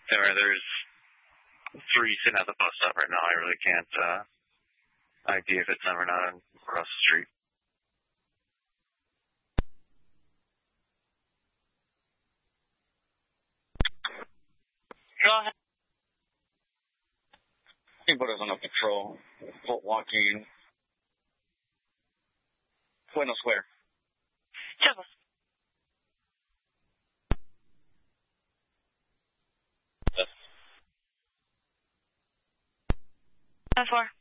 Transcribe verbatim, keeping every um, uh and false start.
Anyway, there's three sitting at the bus stop right now. I really can't uh, I D if it's them or not across the street. Go ahead. He put us on a patrol, foot walking, Bueno Square. Chavos. Yes. That's four.